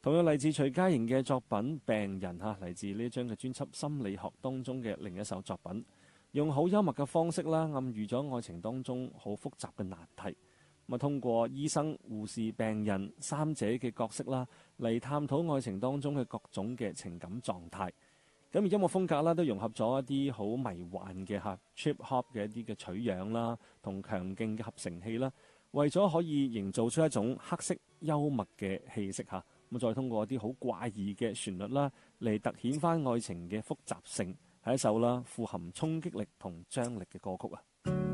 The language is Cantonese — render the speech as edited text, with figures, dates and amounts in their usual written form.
同樣嚟自徐佳瑩嘅作品《病人》嚇，嚟自呢張嘅專輯《心理學》當中嘅另一首作品，用好幽默嘅方式啦，暗喻咗愛情當中好複雜嘅難題。通過醫生、護士、病人三者嘅角色啦，嚟探討愛情當中嘅各種嘅情感狀態。咁而音樂風格啦，都融合咗一啲好迷幻嘅trip hop 嘅一啲嘅取樣啦，同強勁嘅合成器啦，為咗可以營造出一種黑色幽默嘅氣息嚇。咁再通過一啲好怪異嘅旋律啦，嚟突顯翻愛情嘅複雜性，係一首啦富含衝擊力同張力嘅歌曲啊。